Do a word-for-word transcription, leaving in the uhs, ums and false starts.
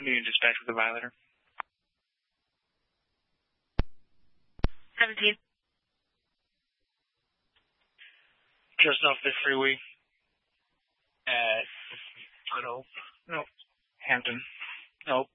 Union Dispatch with the Violator. seventeen. Just off the freeway at Good Hope. Nope. Hampton. Nope.